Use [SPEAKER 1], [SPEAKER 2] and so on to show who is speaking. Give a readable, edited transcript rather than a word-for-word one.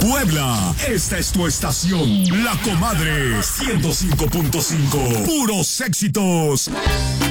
[SPEAKER 1] Puebla, esta es tu estación. La Comadre 105.5. Puros éxitos.